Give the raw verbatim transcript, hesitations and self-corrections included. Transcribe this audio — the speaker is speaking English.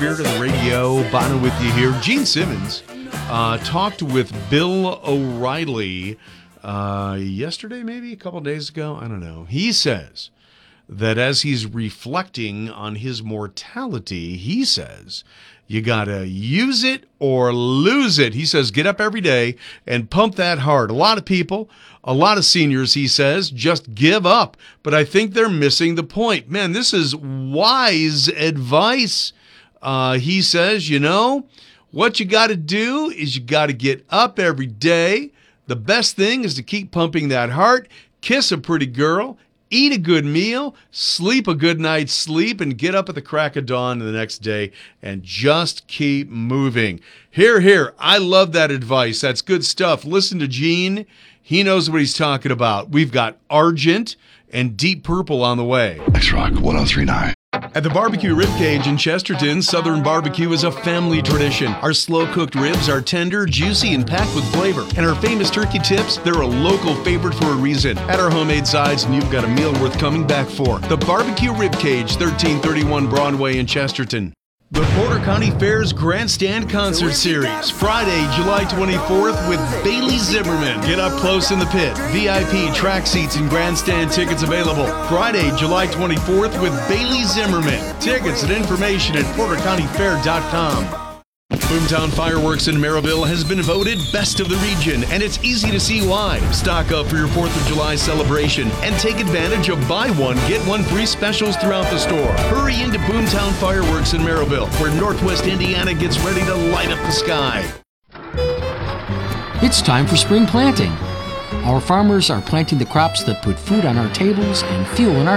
Spirit of the Radio. Bono with you here. Gene Simmons uh, talked with Bill O'Reilly uh, yesterday, maybe a couple days ago. I don't know. He says that as he's reflecting on his mortality, he says, you got to use it or lose it. He says, get up every day and pump that heart. A lot of people, a lot of seniors, he says, just give up. But I think they're missing the point. Man, this is wise advice. Uh, he says, you know, what you got to do is you got to get up every day. The best thing is to keep pumping that heart, kiss a pretty girl, eat a good meal, sleep a good night's sleep, and get up at the crack of dawn the next day and just keep moving. Here, here, I love that advice. That's good stuff. Listen to Gene. He knows what he's talking about. We've got Argent and Deep Purple on the way. X-Rock one oh three point nine. At the Barbecue Ribcage in Chesterton, Southern barbecue is a family tradition. Our slow-cooked ribs are tender, juicy, and packed with flavor. And our famous turkey tips, they're a local favorite for a reason. At our homemade sides, and you've got a meal worth coming back for. The Barbecue Ribcage, thirteen thirty-one Broadway in Chesterton. The Porter County Fair's Grandstand Concert Series, Friday, July twenty-fourth with Bailey Zimmerman. Get up close in the pit. V I P track seats and grandstand tickets available. Friday, July twenty-fourth with Bailey Zimmerman. Tickets and information at porter county fair dot com. Boomtown Fireworks in Merrillville has been voted best of the region, and it's easy to see why. Stock up for your fourth of July celebration and take advantage of buy one, get one free specials throughout the store. Hurry into Boomtown Fireworks in Merrillville, where Northwest Indiana gets ready to light up the sky. It's time for spring planting. Our farmers are planting the crops that put food on our tables and fuel in our